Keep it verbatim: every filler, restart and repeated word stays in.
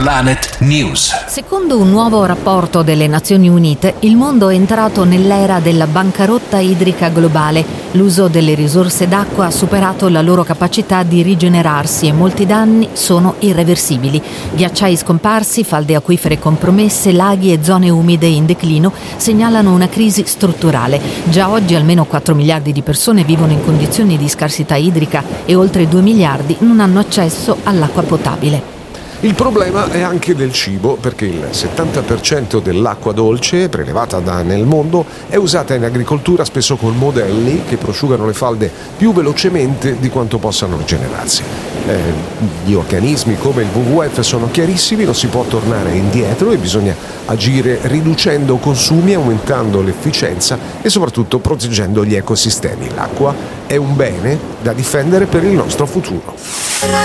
Planet News. Secondo un nuovo rapporto delle Nazioni Unite, il mondo è entrato nell'era della bancarotta idrica globale. L'uso delle risorse d'acqua ha superato la loro capacità di rigenerarsi e molti danni sono irreversibili. Ghiacciai scomparsi, falde acquifere compromesse, laghi e zone umide in declino segnalano una crisi strutturale. Già oggi almeno quattro miliardi di persone vivono in condizioni di scarsità idrica e oltre due miliardi non hanno accesso all'acqua potabile. Il problema è anche del cibo, perché il settanta per cento dell'acqua dolce prelevata da nel mondo è usata in agricoltura spesso con modelli che prosciugano le falde più velocemente di quanto possano rigenerarsi. Eh, gli organismi come il W W F sono chiarissimi, non si può tornare indietro e bisogna agire riducendo consumi, aumentando l'efficienza e soprattutto proteggendo gli ecosistemi. L'acqua è un bene da difendere per il nostro futuro.